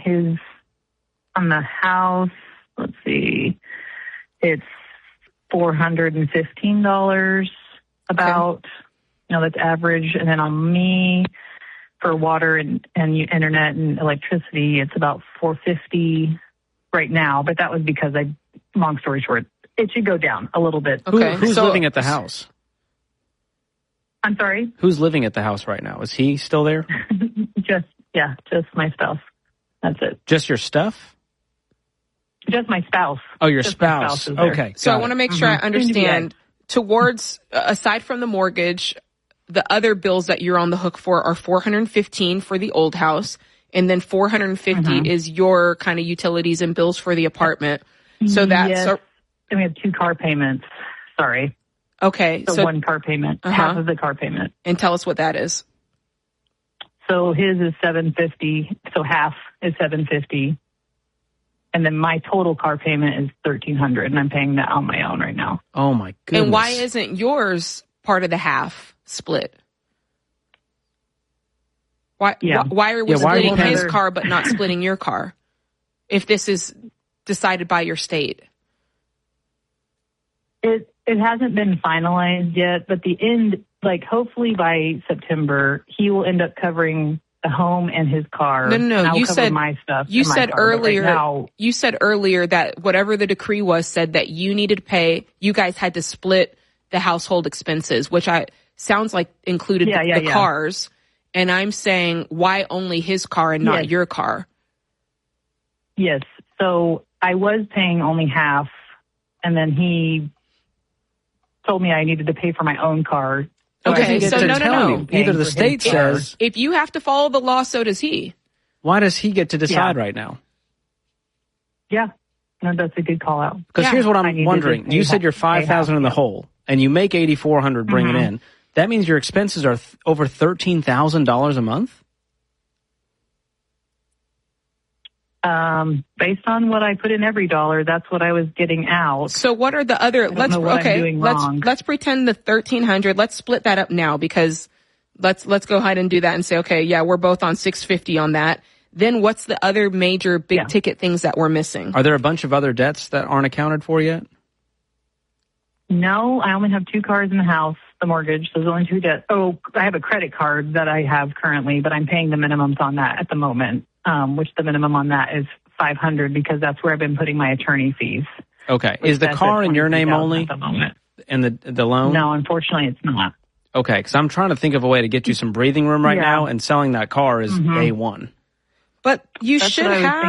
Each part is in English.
on the house, let's see, it's $415 about, that's average. And then on me for water and internet and electricity, it's about $450 right now. But that was because long story short, it should go down a little bit. Okay. Who's living at the house? I'm sorry? Who's living at the house right now? Is he still there? Just my spouse. That's it. Just your stuff? Just my spouse. Oh, your spouse. Okay. So I want to make sure I understand. Towards, aside from the mortgage, the other bills that you're on the hook for are $415 for the old house, and then $450 is your kind of utilities and bills for the apartment. So that's... and we have 2 car payments. Sorry. Okay. So 1 car payment, half of the car payment. And tell us what that is. So his is $750. So half is $750. And then my total car payment is $1,300, and I'm paying that on my own right now. Oh my goodness! And why isn't yours part of the half split? Why are we splitting his car but not splitting your car? If this is decided by your state, it hasn't been finalized yet, but the end, hopefully by September, he will end up covering the home and his car. No. You said my stuff. You said earlier. You said earlier that whatever the decree was said that you needed to pay. You guys had to split the household expenses, which sounds like included the cars. And I'm saying, why only his car and not your car? Yes. So I was paying only half, and then he told me I needed to pay for my own car. Okay, so no. Either the state says... If you have to follow the law, so does he. Why does he get to decide right now? Yeah. No, that's a good call out. Because here's what I'm wondering. You said you're $5,000 in the hole, and you make $8,400 bringing in. That means your expenses are over $13,000 a month? Based on what I put in every dollar, that's what I was getting out. So what are the other? Let's pretend the $1,300. Let's split that up now, because let's go ahead and do that and say, okay, yeah, we're both on $650 on that. Then what's the other major big ticket things that we're missing? Are there a bunch of other debts that aren't accounted for yet? No, I only have 2 cars in the house, the mortgage. So there's only 2 debts. Oh, I have a credit card that I have currently, but I'm paying the minimums on that at the moment. Which the minimum on that is $500, because that's where I've been putting my attorney fees. Okay. Is the car in your name only? At the moment. And the loan? No, unfortunately, it's not. Okay, because I'm trying to think of a way to get you some breathing room right now, and selling that car is A1. But you should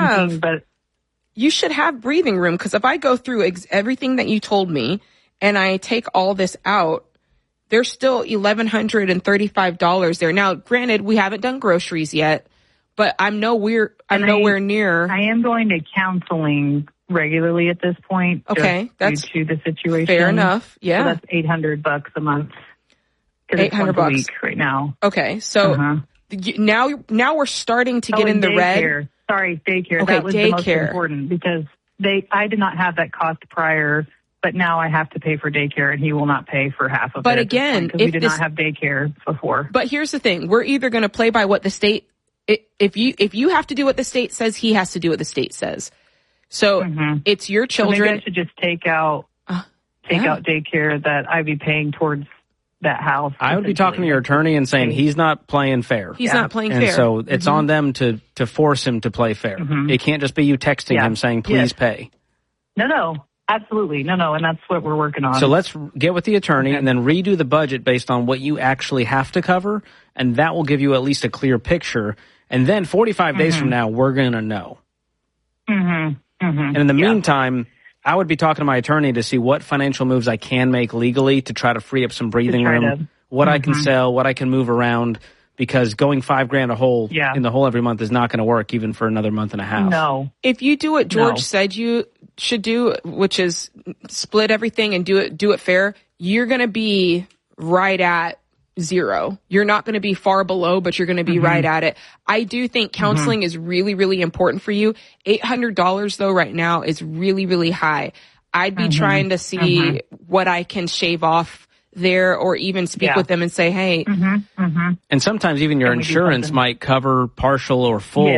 have breathing room, because if I go through everything that you told me and I take all this out, there's still $1,135 there. Now, granted, we haven't done groceries yet. But I'm nowhere near. I am going to counseling regularly at this point. Okay, that's due to the situation. Fair enough. Yeah, so that's $800 a month. $800 a week right now. Okay, so now we're starting to get in the red. Sorry, daycare. Okay, that was the most important, because I did not have that cost prior. But now I have to pay for daycare, and he will not pay for half of it. But again, because we did not have daycare before. But here's the thing: we're either going to play by what the state. If you have to do what the state says, he has to do what the state says. So it's your children. So maybe I should just take out daycare that I'd be paying towards that house. I would be talking to your attorney and saying he's not playing fair. He's not playing fair. And so it's on them to force him to play fair. It can't just be you texting him saying, please pay. No. Absolutely. No. And that's what we're working on. So let's get with the attorney and then redo the budget based on what you actually have to cover. And that will give you at least a clear picture. And then 45 days from now, we're going to know. And in the meantime, I would be talking to my attorney to see what financial moves I can make legally to try to free up some breathing room, what I can sell, what I can move around, because going $5,000 a hole in the hole every month is not going to work even for another month and a half. No. If you do what George said you should do, which is split everything and do it fair, you're going to be right at zero. You're not going to be far below, but you're going to be right at it. I do think counseling is really, really important for you. $800 though right now is really, really high. I'd be trying to see what I can shave off there, or even speak with them and say, hey. And sometimes even your insurance might cover partial or full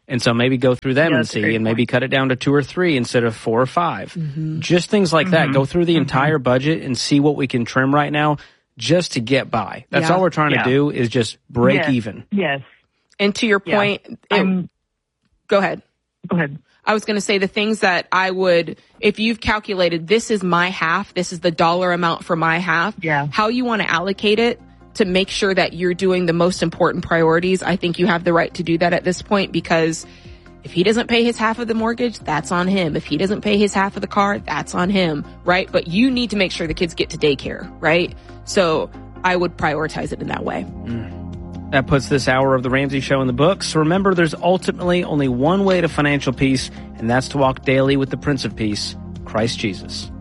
And so maybe go through them and that's a see, great and maybe point. cut it down to 2 or 3 instead of 4 or 5. Just things like that. Go through the entire budget and see what we can trim right now just to get by. That's Yeah. all we're trying to do is just break Yes. even. Yes. And to your point, go ahead. Go ahead. I was going to say the things that I would, if you've calculated, this is my half, this is the dollar amount for my half, how you want to allocate it to make sure that you're doing the most important priorities. I think you have the right to do that at this point, because if he doesn't pay his half of the mortgage, that's on him. If he doesn't pay his half of the car, that's on him, right? But you need to make sure the kids get to daycare, right? So I would prioritize it in that way. That puts this hour of The Ramsey Show in the books. Remember, there's ultimately only one way to financial peace, and that's to walk daily with the Prince of Peace, Christ Jesus.